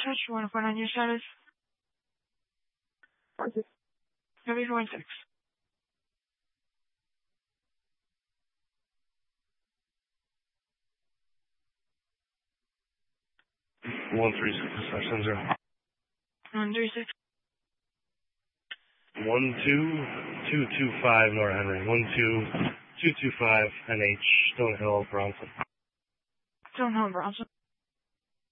Dispatch, you want to find on your status? Heavy 26. 136/70. 136. 12225 North Henry. 12225 NH Stonehill, Bronson. Stonehill, Bronson.